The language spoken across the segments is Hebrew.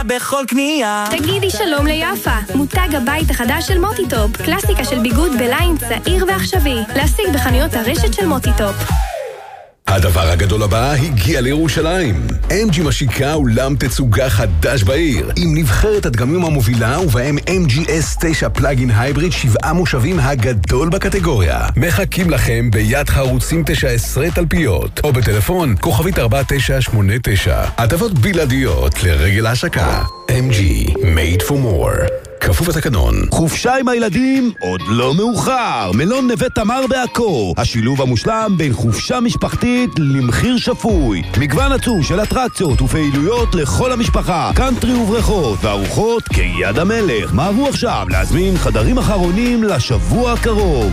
בכל קנייה. תגידי שלום ליפה, מותג הבית החדש של מוטיטופ, קלאסיקה של ביגוד בליין צעיר ועכשווי, להשיג בחנויות הרשת של מוטיטופ. הדבר הגדול הבא הגיע לירושלים. MG משיקה אולם תצוגה חדש בעיר, עם נבחרת הדגמים המובילה ובהם MGS 9 פלאגין הייבריד 7 מושבים הגדול בקטגוריה. מחכים לכם ביד חרוצים 19 תלפיות, או בטלפון כוכבית 4989. הטבות בלעדיות לרגל ההשקה. MG, made for more. כפוף התקנון. חופשה עם הילדים עוד לא מאוחר. מלון נווה תמר בעכו, השילוב המושלם בין חופשה משפחתית למחיר שפוי. מגוון עצום של אטרקציות ופעילויות לכל המשפחה, קאנטרי ובריכות וארוחות כיד המלך. מהרו עכשיו להזמין חדרים אחרונים לשבוע הקרוב.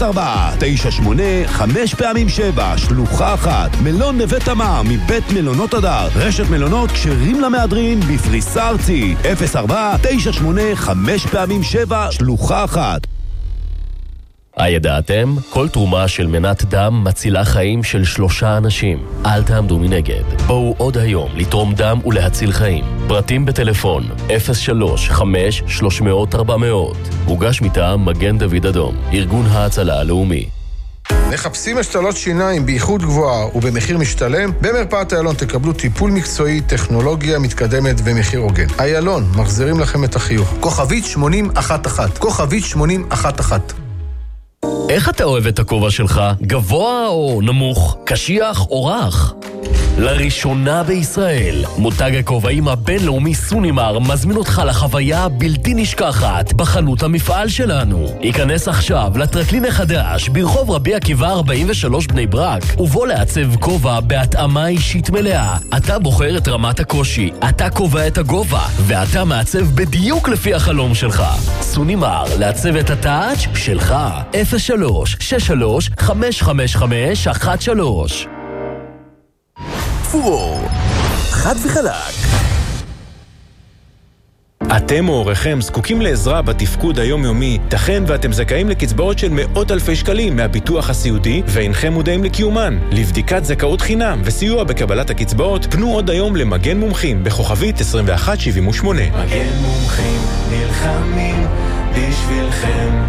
04-98-5x7 שלוחה 1. מלון נווה תמר מבית מלונות הדר, רשת מלונות כשרים למהדרין בפריסה ארצית. 04-98-5x7 שלוחה 1. הידעתם? כל תרומה של מנת דם מצילה חיים של 3 אנשים. אל תעמדו מנגד. בואו עוד היום לתרום דם ולהציל חיים. פרטים בטלפון 03-5-300-400. הוגש מטעם מגן דוד אדום, ארגון ההצלה הלאומי. מחפשים השתלות שיניים באיכות גבוהה ובמחיר משתלם? במרפאת איילון תקבלו טיפול מקצועי, טכנולוגיה מתקדמת ומחיר הוגן. איילון, מחזירים לכם את החיוך. כוכבית 8011. כוכבית 8011. איך אתה אוהב את הכובע שלך? גבוה או נמוך? קשיח או רך? לראשונה בישראל, מותג הכובעים הבינלאומי סונימר מזמין אותך לחוויה בלתי נשכחת בחנות המפעל שלנו. ייכנס עכשיו לטרקלין החדש ברחוב רבי עקיבא 43 בני ברק, ובוא לעצב כובע בהתאמה אישית מלאה. אתה בוחר את רמת הקושי, אתה קובע את הגובה, ואתה מעצב בדיוק לפי החלום שלך. סונימר, לעצב את הטאץ' שלך. 03-63-555-13. פורור, חד וחלק. אתם או הוריכם זקוקים לעזרה בתפקוד היומיומי, תכן ואתם זכאים לקצבאות של מאות אלפי שקלים מהביטוח הסיעודי ואינכם מודעים לקיומן. לבדיקת זכאות חינם וסיוע בקבלת הקצבאות, פנו עוד היום למגן מומחים בכוכבית 2178. מגן מומחים נלחמים בשבילכם.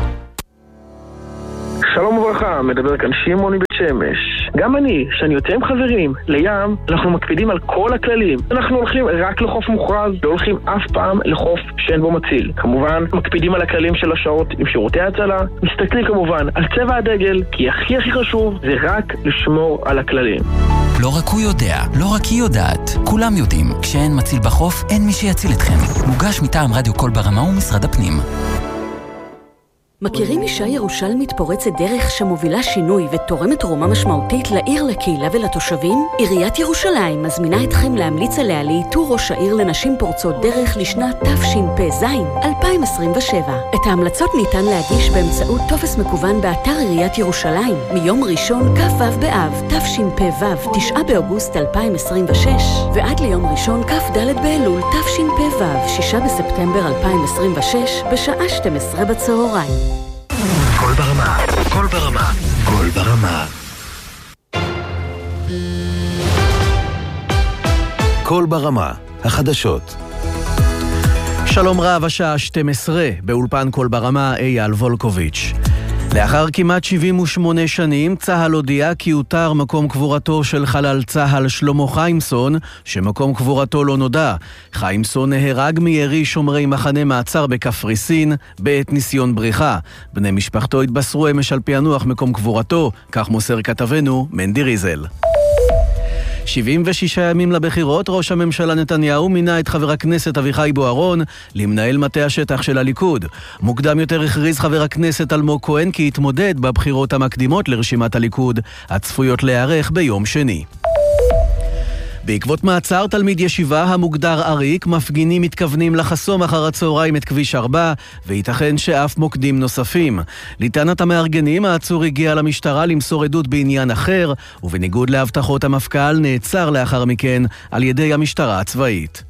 שלום וברכה, מדבר כאן שמעון מבית שמש. גם אני, שאני יוצא עם חברים לים, אנחנו מקפידים על כל הכללים. אנחנו הולכים רק לחוף מוכרז, לא הולכים אף פעם לחוף שאין בו מציל. כמובן, מקפידים על הכללים של השעות עם שירותי ההצלה, מסתכלים כמובן על צבע הדגל, כי הכי חשוב זה רק לשמור על הכללים. לא רק הוא יודע, לא רק היא יודעת. כולם יודעים, כשאין מציל בחוף, אין מי שיציל אתכם. מוגש מטעם רדיו קול ברמה ומשרד הפנים. מכירים אישה ירושלמית פורצת דרך שמובילה שינוי ותורמת תרומה משמעותית לעיר, לקהילה ולתושבים? עיריית ירושלים מזמינה אתכם להמליץ עליה לאיתור ראש העיר לנשים פורצות דרך לשנת תשפ"ז 2027. את ההמלצות ניתן להגיש באמצעות טופס מקוון באתר עיריית ירושלים מיום ראשון כ"ו באב תשפ"ו 9 באוגוסט 2026 ועד ליום ראשון כ"ד באלול תשפ"ו 6 בספטמבר 2026 בשעה 12 בצהריים. קול ברמה, קול ברמה, קול ברמה. קול ברמה, החדשות. שלום רב, השעה 12, באולפן קול ברמה אייל וולקוביץ'. לאחר כמעט 78 שנים, צה"ל הודיע כי הותר מקום קבורתו של חלל צה"ל שלמה חיימסון, שמקום קבורתו לא נודע. חיימסון נהרג מירי שומרי מחנה מעצר בקפריסין בעת ניסיון בריחה. בני משפחתו התבשרו אמש על פענוח מקום קבורתו, כך מוסר כתבנו מנדי ריזל. 76 ימים לבחירות, ראש הממשלה נתניהו מינה את חבר הכנסת אביחי בוארון למנהל מטה השטח של הליכוד. מוקדם יותר הכריז חבר הכנסת אלמוג כהן כי יתמודד בבחירות המקדימות לרשימת הליכוד, הצפויות להיערך ביום שני. בעקבות מעצר תלמיד ישיבה המוגדר אריק, מפגינים מתכוונים לחסום אחר הצהריים את כביש 4, וייתכן שאף מוקדים נוספים. לטענת המארגנים, העצור הגיע למשטרה למסור עדות בעניין אחר, ובניגוד להבטחות המפכ"ל נעצר לאחר מכן על ידי המשטרה הצבאית.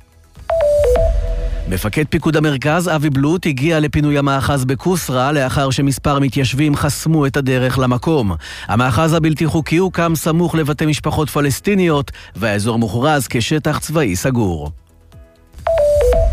מפקד פיקוד המרכז אבי בלוט הגיע לפינוי המאחז בקוסרה לאחר שמספר מתיישבים חסמו את הדרך למקום. המאחז הבלתי חוקי הוקם סמוך לבתי משפחות פלסטיניות והאזור מוכרז כשטח צבאי סגור.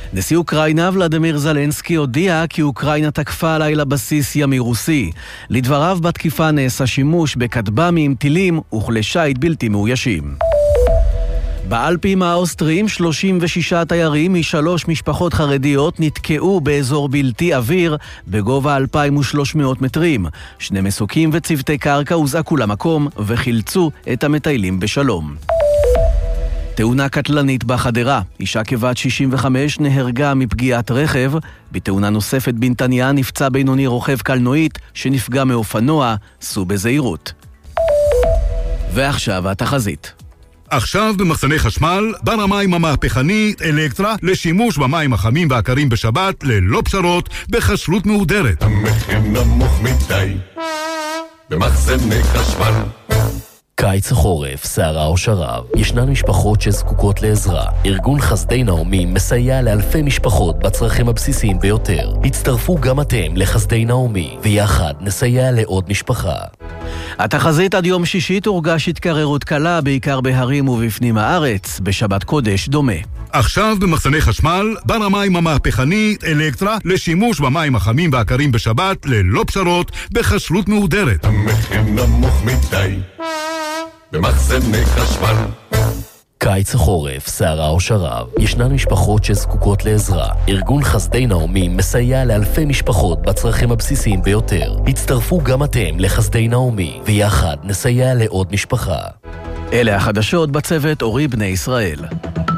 נשיא אוקראינה ולדימיר זלנסקי הודיע כי אוקראינה תקפה לילה בסיס ימי רוסי. לדבריו בתקיפה נעשה שימוש בכטב"מים, טילים וכלי שיט בלתי מאוישים. באלפים האוסטריים 36 תיירים מ3 משפחות חרדיות נתקעו באזור בלתי אוויר בגובה 2,300 מטרים. 2 מסוקים וצוותי קרקע הוזעקו למקום וחילצו את המטיילים בשלום. תאונה קטלנית בחדרה. אישה כבת 65 נהרגה מפגיעת רכב. בתאונה נוספת בנתניה נפצע בינוני רוכב קלנועית שנפגע מאופנוע. סעו בזהירות. ועכשיו התחזית. עכשיו במחסני חשמל, בר המים המהפכני אלקטרה לשימוש במים החמים והקרים בשבת ללא פשרות בכשרות מהודרת. המחיר נמוך מדי במחסני חשמל. קיץ החורף, סערה או שרב, ישנן משפחות שזקוקות לעזרה. ארגון חסדי נעמי מסייע לאלפי משפחות בצרכים הבסיסיים ביותר. הצטרפו גם אתם לחסדי נעמי, ויחד נסייע לעוד משפחה. התחזית עד יום שישי תורגש התקררות קלה, בעיקר בהרים ובפנים הארץ. בשבת קודש דומה. עכשיו במחסני חשמל, בר המים המהפכני אלקטרה לשימוש במים החמים והקרים בשבת ללא פשרות בכשרות מהודרת. המחיר נמוך מדי במחסני חשמל. קיץ החורף, סערה או שרב, ישנן משפחות שזקוקות לעזרה. ארגון חסדי נעמי מסייע לאלפי משפחות בצרכים הבסיסיים ביותר. הצטרפו גם אתם לחסדי נעמי, ויחד נסייע לעוד משפחה. אלה החדשות בצוות אורי בני ישראל.